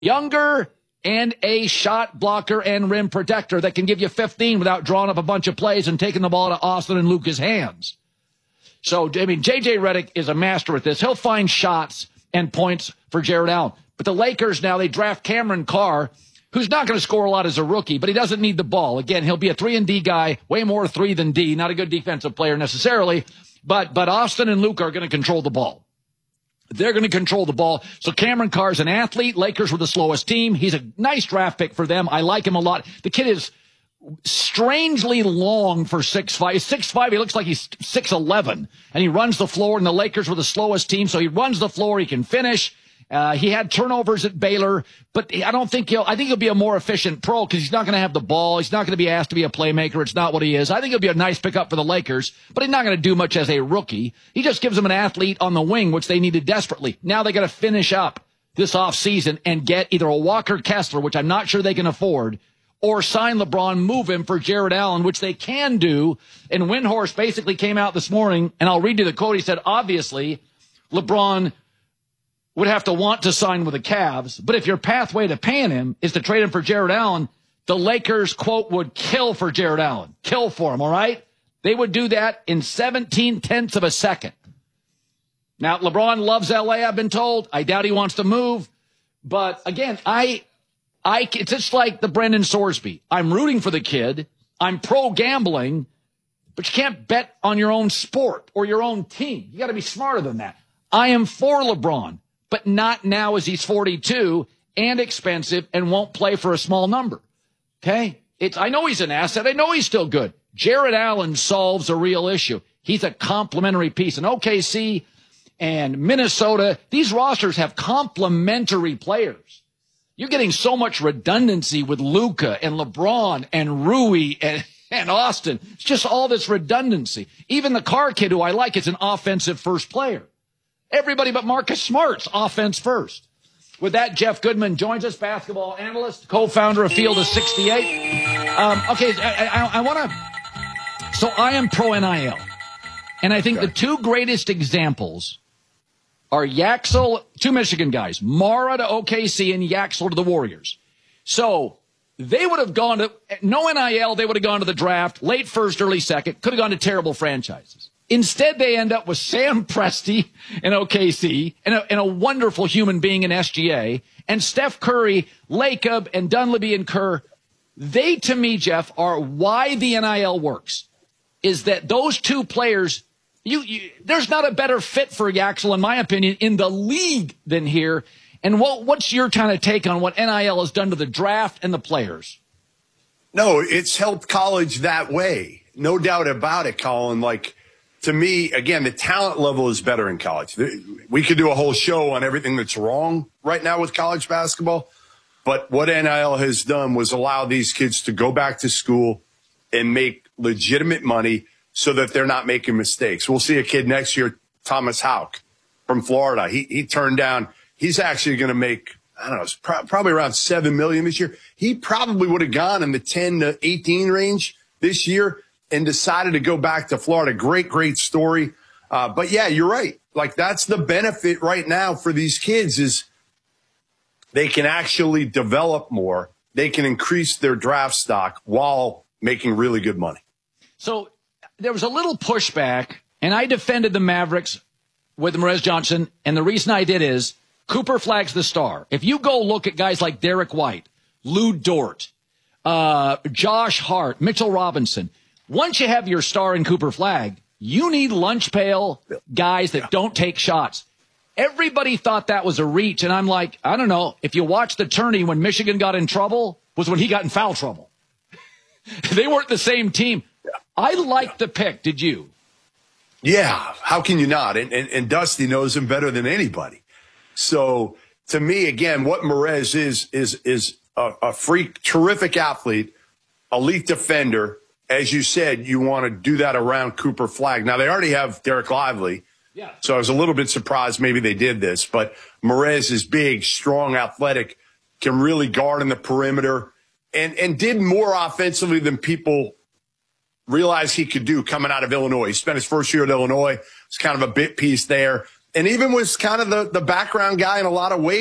younger, and a shot blocker and rim protector that can give you 15 without drawing up a bunch of plays and taking the ball out of Austin and Luka's hands. So, I mean, J.J. Redick is a master at this. He'll find shots and points for Jared Allen. But the Lakers now, they draft Cameron Carr, who's not going to score a lot as a rookie, but he doesn't need the ball. Again, he'll be a 3-and-D guy, way more 3 than D, not a good defensive player necessarily. But Austin and Luka are going to control the ball. They're going to control the ball. So Cameron Carr's an athlete. Lakers were the slowest team. He's a nice draft pick for them. I like him a lot. The kid is strangely long for 6'5". He's 6'5". He looks like he's 6'11". And he runs the floor, and the Lakers were the slowest team. So he runs the floor. He can finish. He had turnovers at Baylor, but I think he'll be a more efficient pro because he's not going to have the ball. He's not going to be asked to be a playmaker. It's not what he is. I think he'll be a nice pickup for the Lakers, but he's not going to do much as a rookie. He just gives them an athlete on the wing, which they needed desperately. Now they got to finish up this offseason and get either a Walker Kessler, which I'm not sure they can afford, or sign LeBron, move him for Jared Allen, which they can do. And Windhorst basically came out this morning, and I'll read you the quote. He said, obviously, LeBron would have to want to sign with the Cavs, but if your pathway to paying him is to trade him for Jared Allen, the Lakers, quote, would kill for Jared Allen. Kill for him, all right? They would do that in 17/10 of a second. Now, LeBron loves L.A., I've been told. I doubt he wants to move. But, again, it's just like the Brendan Sorsby. I'm rooting for the kid. I'm pro-gambling, but you can't bet on your own sport or your own team. You got to be smarter than that. I am for LeBron, but not now as he's 42 and expensive and won't play for a small number. Okay? I know he's an asset. I know he's still good. Jared Allen solves a real issue. He's a complementary piece. And OKC and Minnesota, these rosters have complementary players. You're getting so much redundancy with Luka and LeBron and Rui and Austin. It's just all this redundancy. Even the Carr kid, who I like, is an offensive first player. Everybody but Marcus Smart's offense first. With that, Jeff Goodman joins us, basketball analyst, co-founder of Field of 68. I want to... So I am pro-NIL. And I think the two greatest examples are Yaxel, two Michigan guys, Mara to OKC and Yaxel to the Warriors. So they would have gone to... No NIL, they would have gone to the draft, late first, early second, could have gone to terrible franchises. Instead, they end up with Sam Presti in OKC and a wonderful human being in SGA, and Steph Curry, Lacob, and Dunleavy and Kerr. They, to me, Jeff, are why the NIL works, is that those two players, there's not a better fit for Yaxel, in my opinion, in the league than here. And what's your kind of take on what NIL has done to the draft and the players? No, it's helped college that way. No doubt about it, Colin. To me, again, the talent level is better in college. We could do a whole show on everything that's wrong right now with college basketball. But what NIL has done was allow these kids to go back to school and make legitimate money so that they're not making mistakes. We'll see a kid next year, Thomas Houck from Florida. He turned down. He's actually going to make, I don't know, probably around $7 million this year. He probably would have gone in the 10 to 18 range this year and decided to go back to Florida. Great story. But yeah, you're right. That's the benefit right now for these kids is they can actually develop more. They can increase their draft stock while making really good money. So there was a little pushback, and I defended the Mavericks with Morez Johnson. And the reason I did is Cooper Flagg's the star. If you go look at guys like Derek White, Lou Dort, Josh Hart, Mitchell Robinson, once you have your star in Cooper Flagg, you need lunch pail guys that don't take shots. Everybody thought that was a reach, and I'm like, I don't know. If you watch the tourney when Michigan got in trouble, was when he got in foul trouble. They weren't the same team. I liked the pick. Did you? Yeah. How can you not? And Dusty knows him better than anybody. So to me, again, what Morez is a freak, terrific athlete, elite defender. As you said, you want to do that around Cooper Flagg. Now, they already have Derek Lively. Yeah. So I was a little bit surprised maybe they did this. But Morez is big, strong, athletic, can really guard in the perimeter, and did more offensively than people realized he could do coming out of Illinois. He spent his first year at Illinois. It's kind of a bit piece there. And even was kind of the background guy in a lot of ways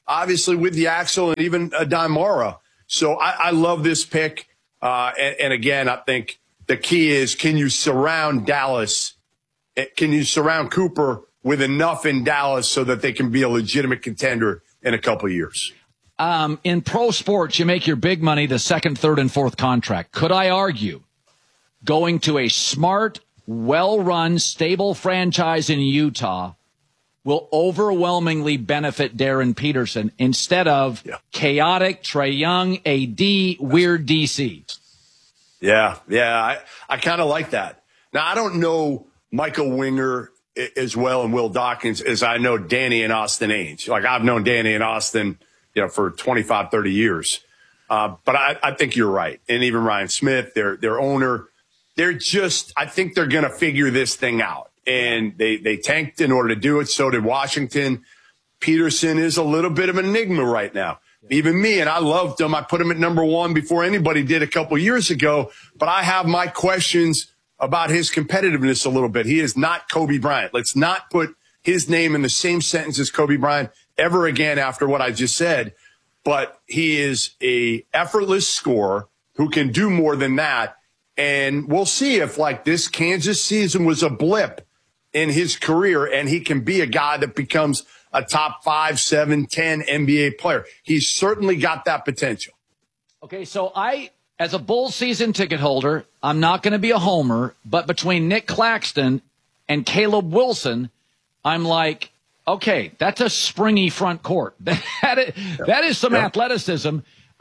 obviously with the Axel and even Don Mora. So I love this pick. And again, I think the key is, can you surround Dallas? Can you surround Cooper with enough in Dallas so that they can be a legitimate contender in a couple of years? In pro sports, you make your big money the second, third, and fourth contract. Could I argue going to a smart, well-run, stable franchise in Utah will overwhelmingly benefit Darren Peterson instead of chaotic Trae Young, AD, weird DC? Yeah. I kind of like that. Now, I don't know Michael Winger as well and Will Dawkins as I know Danny and Austin Ainge. Like, I've known Danny and Austin, for 25, 30 years. But I think you're right. And even Ryan Smith, their owner, I think they're going to figure this thing out. And they tanked in order to do it. So did Washington. Peterson is a little bit of an enigma right now. Even me, and I loved him. I put him at number one before anybody did a couple years ago. But I have my questions about his competitiveness a little bit. He is not Kobe Bryant. Let's not put his name in the same sentence as Kobe Bryant ever again after what I just said. But he is a effortless scorer who can do more than that. And we'll see if, like, this Kansas season was a blip in his career and he can be a guy that becomes a top 5, 7, 10 NBA player. He's certainly got that potential. Okay, so as a Bulls season ticket holder, I'm not going to be a homer, but between Nick Claxton and Caleb Wilson, I'm like, okay, that's a springy front court. That is some athleticism.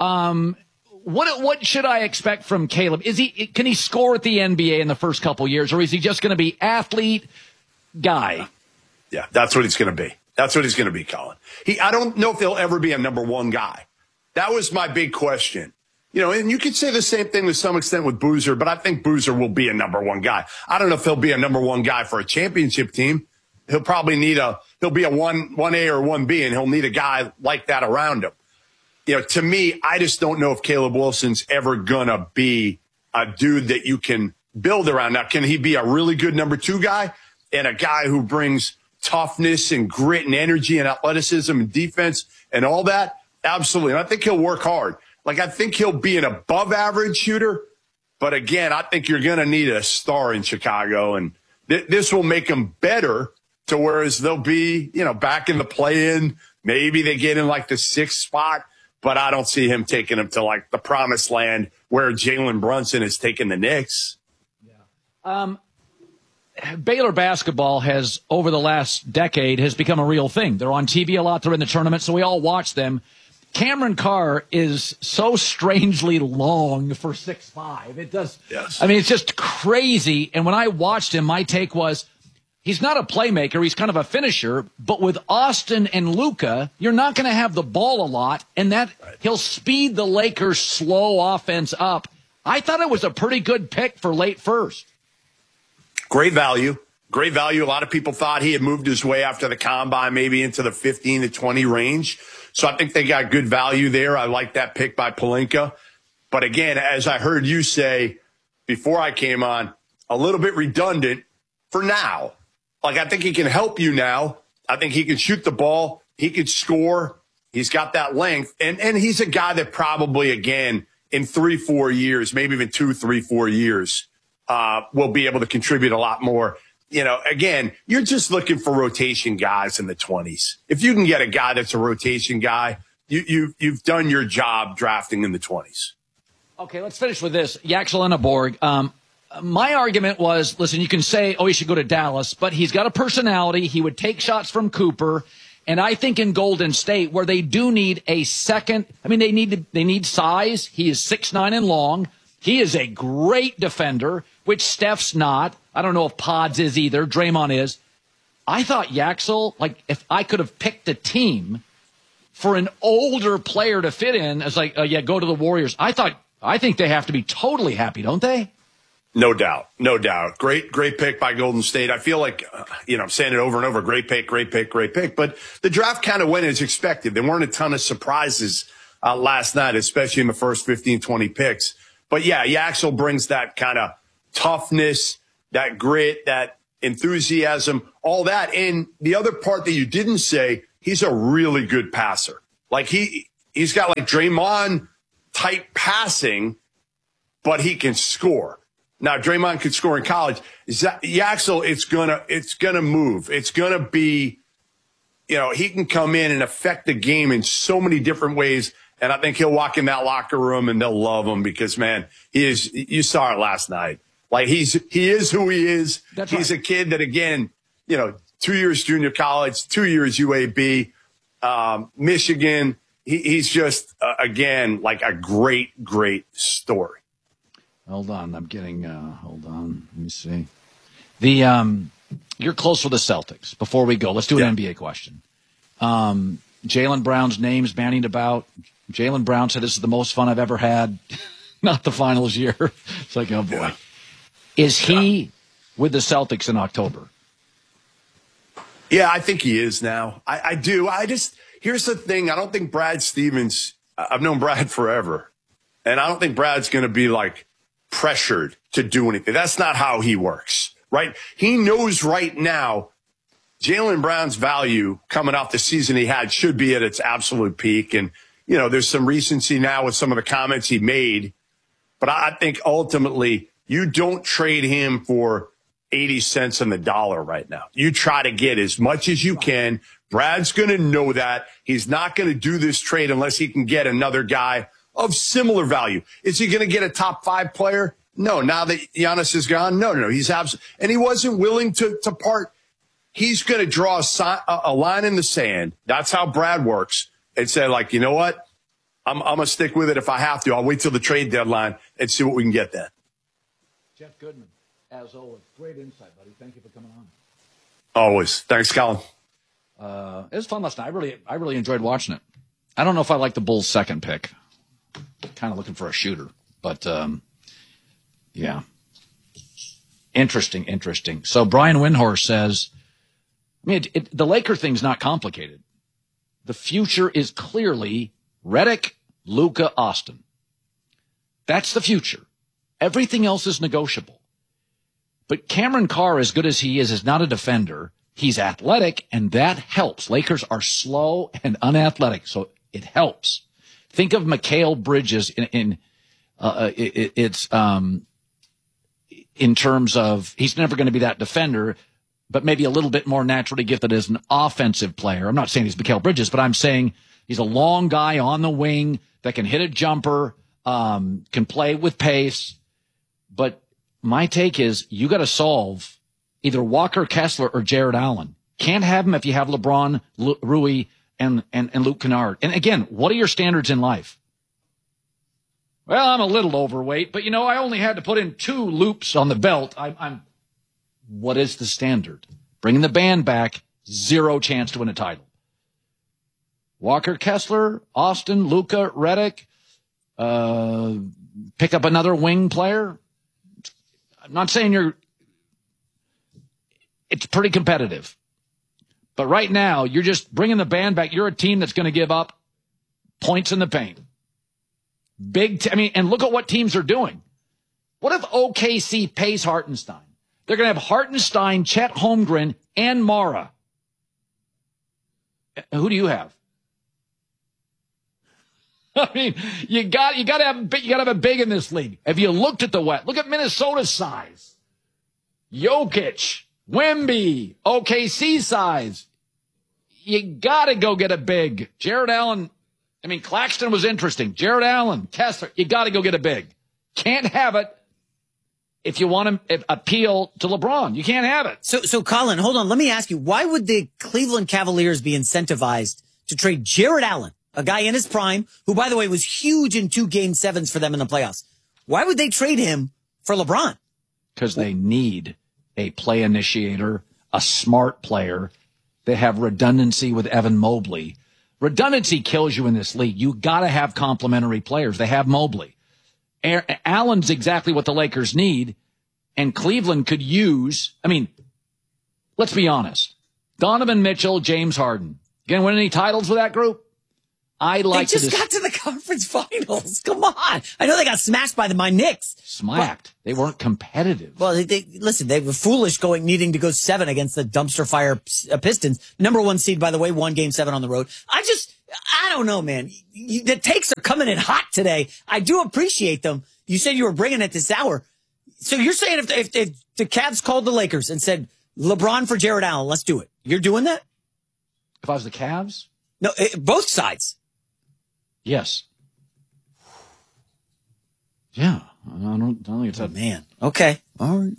What should I expect from Caleb? Can he score at the NBA in the first couple years, or is he just going to be athlete guy? Yeah, that's what he's going to be. That's what he's going to be, Colin. I don't know if he'll ever be a number one guy. That was my big question. And you could say the same thing to some extent with Boozer, but I think Boozer will be a number one guy. I don't know if he'll be a number one guy for a championship team. He'll probably he'll be a 1A or 1B, and he'll need a guy like that around him. To me, I just don't know if Caleb Wilson's ever going to be a dude that you can build around. Now, can he be a really good number two guy and a guy who brings toughness and grit and energy and athleticism and defense and all that? Absolutely. And I think he'll work hard. Like, I think he'll be an above average shooter. But again, I think you're going to need a star in Chicago, and this will make him better to whereas they'll be, back in the play-in. Maybe they get in like the 6th spot, but I don't see him taking them to like the promised land where Jalen Brunson is taking the Knicks. Yeah. Baylor basketball has, over the last decade, has become a real thing. They're on TV a lot. They're in the tournament, so we all watch them. Cameron Carr is so strangely long for 6'5". It does. Yes. I mean, it's just crazy. And when I watched him, my take was, he's not a playmaker. He's kind of a finisher. But with Austin and Luka, you're not going to have the ball a lot, and he'll speed the Lakers' slow offense up. I thought it was a pretty good pick for late first. Great value. Great value. A lot of people thought he had moved his way after the combine, maybe into the 15 to 20 range. So I think they got good value there. I like that pick by Pelinka. But again, as I heard you say before I came on, a little bit redundant for now. Like, I think he can help you now. I think he can shoot the ball. He can score. He's got that length. And he's a guy that probably, again, in 3-4 years, maybe even 2, 3, 4 years, will be able to contribute a lot more. Again, you're just looking for rotation guys in the 20s. If you can get a guy that's a rotation guy, you've done your job drafting in the 20s. Okay, let's finish with this. Yaxel Enneborg. My argument was, listen, you can say, he should go to Dallas, but he's got a personality. He would take shots from Cooper. And I think in Golden State, where they do need a second, they need size. He is 6'9" and long. He is a great defender, which Steph's not. I don't know if Pods is either. Draymond is. I thought Yaxel, if I could have picked a team for an older player to fit in, as go to the Warriors. I think they have to be totally happy, don't they? No doubt. No doubt. Great pick by Golden State. I feel like, I'm saying it over and over. Great pick. But the draft kind of went as expected. There weren't a ton of surprises last night, especially in the first 15, 20 picks. But yeah, Yaxel brings that kind of toughness, that grit, that enthusiasm, all that. And the other part that you didn't say, he's a really good passer. Like he's got like Draymond type passing, but he can score. Now Draymond could score in college. Yaxel, it's gonna move. It's gonna be, he can come in and affect the game in so many different ways. And I think he'll walk in that locker room and they'll love him because, man, you saw it last night. Like he is who he is. He's a kid that, again, 2 years junior college, 2 years UAB, Michigan. He's just, again, like a great, great story. Hold on. I'm getting, hold on. Let me see. You're close with the Celtics. Before we go, let's do an NBA question. Jaylen Brown's name's bandied about. Jaylen Brown said this is the most fun I've ever had. Not the finals year. It's like, oh boy. Yeah. Is he with the Celtics in October? Yeah, I think he is now. I do. Here's the thing. I don't think Brad Stevens, I've known Brad forever, and I don't think Brad's going to be like pressured to do anything. That's not how he works, right? He knows right now Jaylen Brown's value coming off the season he had should be at its absolute peak. And, there's some recency now with some of the comments he made, but I think ultimately you don't trade him for 80 cents on the dollar right now. You try to get as much as you can. Brad's going to know that. He's not going to do this trade unless he can get another guy of similar value. Is he going to get a top 5 player? No. Now that Giannis is gone? No. He's and he wasn't willing to part. He's going to draw a line in the sand. That's how Brad works. And say, like, you know what? I'm going to stick with it if I have to. I'll wait till the trade deadline and see what we can get then. Jeff Goodman, as always, great insight, buddy. Thank you for coming on. Always. Thanks, Colin. It was fun last night. I really enjoyed watching it. I don't know if I like the Bulls' second pick. Kind of looking for a shooter, but yeah. Interesting. So Brian Windhorst says, the Laker thing's not complicated. The future is clearly Redick, Luka, Austin. That's the future. Everything else is negotiable. But Cameron Carr, as good as he is not a defender. He's athletic, and that helps. Lakers are slow and unathletic, so it helps. Think of Mikal Bridges in terms of he's never going to be that defender, but maybe a little bit more naturally gifted as an offensive player. I'm not saying he's Mikal Bridges, but I'm saying he's a long guy on the wing that can hit a jumper, can play with pace. But my take is you got to solve either Walker Kessler or Jared Allen. Can't have him if you have LeBron, Rui, and Luke Kennard. And again, what are your standards in life? Well, I'm a little overweight, but I only had to put in 2 loops on the belt. What is the standard? Bringing the band back, 0 chance to win a title. Walker Kessler, Austin, Luka, Redick, pick up another wing player. I'm not saying it's pretty competitive. But right now, you're just bringing the band back. You're a team that's going to give up points in the paint. And look at what teams are doing. What if OKC pays Hartenstein? They're going to have Hartenstein, Chet Holmgren, and Mara. Who do you have? You got to have a big in this league. Have you looked at the West? Look at Minnesota's size. Jokic, Wemby, OKC size. You got to go get a big. Jared Allen. Claxton was interesting. Jared Allen, Kessler. You got to go get a big. Can't have it if you want to appeal to LeBron. You can't have it. So Colin, hold on. Let me ask you, why would the Cleveland Cavaliers be incentivized to trade Jared Allen, a guy in his prime, who, by the way, was huge in 2 Game 7s for them in the playoffs? Why would they trade him for LeBron? Because they need a play initiator, a smart player. They have redundancy with Evan Mobley. Redundancy kills you in this league. You got to have complementary players. They have Mobley. Allen's exactly what the Lakers need, and Cleveland could use. Let's be honest. Donovan Mitchell, James Harden. Going to win any titles with that group? They just got to the conference finals. Come on. I know they got smashed by my Knicks. Smacked. They weren't competitive. Well, listen, they were foolish needing to go 7 against the dumpster fire Pistons. Number 1 seed, by the way, won Game 7 on the road. I don't know, man. The takes are coming in hot today. I do appreciate them. You said you were bringing it this hour. So you're saying if the Cavs called the Lakers and said, LeBron for Jared Allen, let's do it. You're doing that? If I was the Cavs? No, both sides. Yes. Yeah. I don't think it's that. Man. Okay. All right.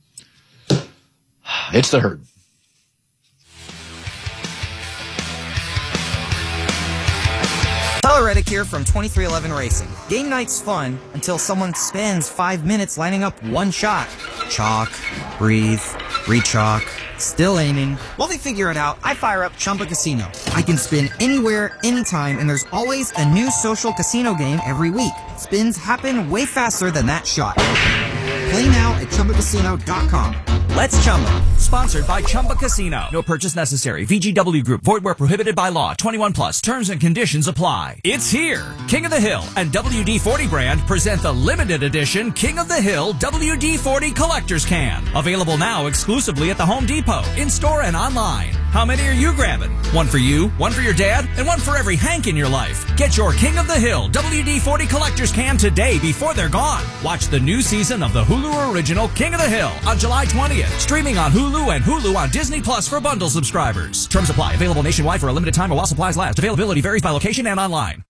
It's the herd. Tyler Reddick here from 2311 Racing. Game night's fun until someone spends 5 minutes lining up one shot. Chalk, breathe, re-chalk, still aiming. While they figure it out, I fire up Chumba Casino. I can spin anywhere, anytime, and there's always a new social casino game every week. Spins happen way faster than that shot. Play now at ChumbaCasino.com. Let's Chumba. Sponsored by Chumba Casino. No purchase necessary. VGW Group. Void where prohibited by law. 21 plus. Terms and conditions apply. It's here. King of the Hill and WD-40 brand present the limited edition King of the Hill WD-40 Collector's Can. Available now exclusively at the Home Depot, in-store and online. How many are you grabbing? One for you, one for your dad, and one for every Hank in your life. Get your King of the Hill WD-40 Collector's Can today before they're gone. Watch the new season of the Hulu original King of the Hill on July 20th. Streaming on Hulu and Hulu on Disney Plus for bundle subscribers. Terms apply. Available nationwide for a limited time or while supplies last. Availability varies by location and online.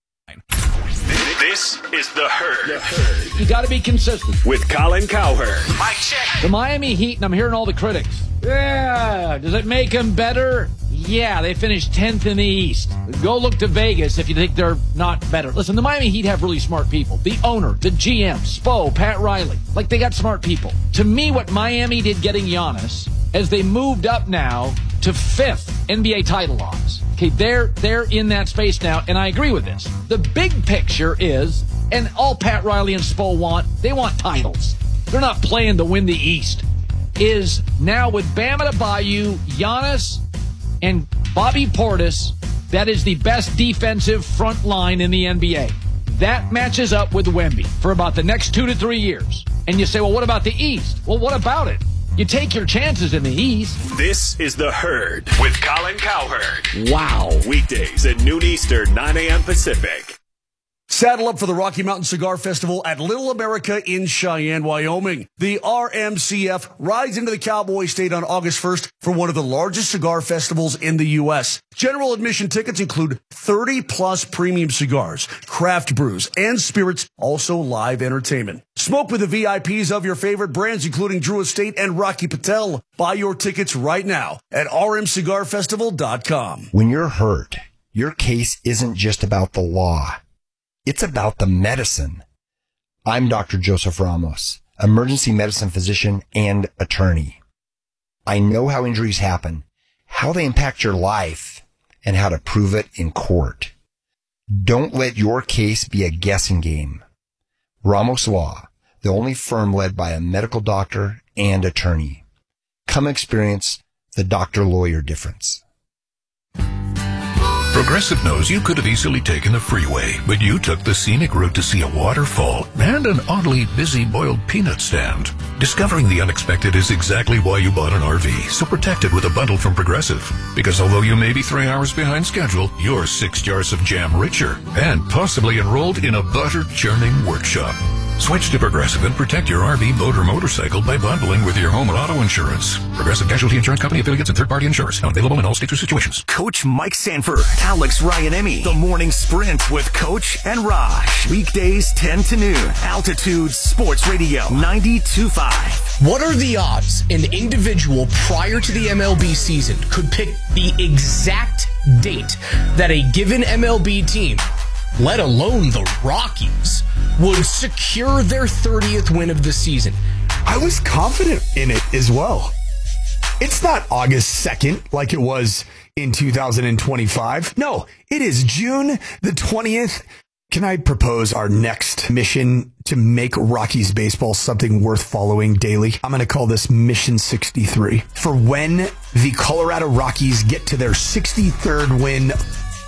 This is The Herd. You got to be consistent. With Colin Cowherd. Mic check. The Miami Heat, and I'm hearing all the critics. Yeah. Does it make them better? Yeah, they finished 10th in the East. Go look to Vegas if you think they're not better. Listen, the Miami Heat have really smart people. The owner, the GM, Spo, Pat Riley. Like, they got smart people. To me, what Miami did getting Giannis, as they moved up now to 5th NBA title odds. Okay, they're in that space now, and I agree with this. The big picture is, and all Pat Riley and Spo want, they want titles. They're not playing to win the East. Is now with Bam Adebayo, Giannis, and Bobby Portis, that is the best defensive front line in the NBA. That matches up with Wemby for about the next 2 to 3 years. And you say, well, what about the East? Well, what about it? You take your chances in the East. This is The Herd with Colin Cowherd. Wow. Weekdays at noon Eastern, 9 a.m. Pacific. Saddle up for the Rocky Mountain Cigar Festival at Little America in Cheyenne, Wyoming. The RMCF rides into the Cowboy State on August 1st for one of the largest cigar festivals in the U.S. General admission tickets include 30-plus premium cigars, craft brews, and spirits, also live entertainment. Smoke with the VIPs of your favorite brands, including Drew Estate and Rocky Patel. Buy your tickets right now at rmcigarfestival.com. When you're hurt, your case isn't just about the law. It's about the medicine. I'm Dr. Joseph Ramos, emergency medicine physician and attorney. I know how injuries happen, how they impact your life, and how to prove it in court. Don't let your case be a guessing game. Ramos Law, the only firm led by a medical doctor and attorney. Come experience the doctor-lawyer difference. Progressive knows you could have easily taken the freeway, but you took the scenic route to see a waterfall and an oddly busy boiled peanut stand. Discovering the unexpected is exactly why you bought an RV, so protect it with a bundle from Progressive. Because although you may be 3 hours behind schedule, you're 6 jars of jam richer and possibly enrolled in a butter churning workshop. Switch to Progressive and protect your RV, boat, or motorcycle by bundling with your home and auto insurance. Progressive Casualty Insurance Company affiliates and third-party insurers. Not available in all states or situations. Coach Mike Sanford, Alex Ryan-Emy, The Morning Sprint with Coach and Raj. Weekdays 10 to noon. Altitude Sports Radio 92.5. What are the odds an individual prior to the MLB season could pick the exact date that a given MLB team, let alone the Rockies, would secure their 30th win of the season? I was confident in it as well. It's not August 2nd like it was in 2025. No, it is June the 20th. Can I propose our next mission to make Rockies baseball something worth following daily? I'm going to call this Mission 63. For when the Colorado Rockies get to their 63rd win